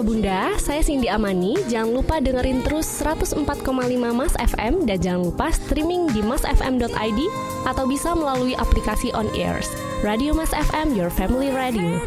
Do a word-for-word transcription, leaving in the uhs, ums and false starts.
Bunda, saya Cindy Amani. Jangan lupa dengerin terus seratus empat koma lima Mas F M dan jangan lupa streaming di mas f m dot i d atau bisa melalui aplikasi On Airs. Radio Mas F M, your family radio.